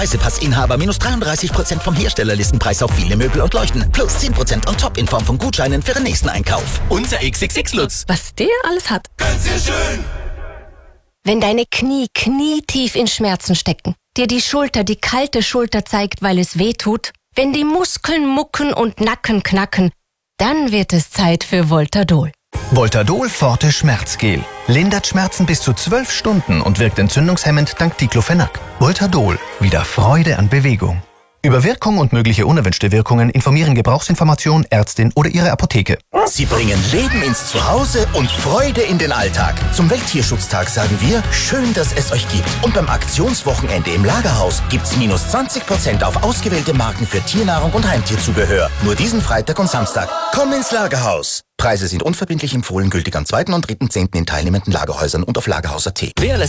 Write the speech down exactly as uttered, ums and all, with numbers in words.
Reisepassinhaber minus dreiunddreißig Prozent vom Herstellerlistenpreis auf viele Möbel und Leuchten. Plus zehn Prozent on top in Form von Gutscheinen für den nächsten Einkauf. Unser X X X-Lutz. Was der alles hat. Ganz sehr schön. Wenn deine Knie knietief in Schmerzen stecken, dir die Schulter die kalte Schulter zeigt, weil es weh tut, wenn die Muskeln mucken und Nacken knacken, dann wird es Zeit für Voltadol. Voltadol Forte Schmerzgel. Lindert Schmerzen bis zu zwölf Stunden und wirkt entzündungshemmend dank Diclofenac. Voltadol. Wieder Freude an Bewegung. Über Wirkung und mögliche unerwünschte Wirkungen informieren Gebrauchsinformation, Ärztin oder Ihre Apotheke. Sie bringen Leben ins Zuhause und Freude in den Alltag. Zum Welttierschutztag sagen wir, schön, dass es euch gibt. Und beim Aktionswochenende im Lagerhaus gibt's minus zwanzig Prozent auf ausgewählte Marken für Tiernahrung und Heimtierzubehör. Nur diesen Freitag und Samstag. Komm ins Lagerhaus. Preise sind unverbindlich empfohlen, gültig am zweiten und dritten zehnten in teilnehmenden Lagerhäusern und auf lagerhaus punkt at.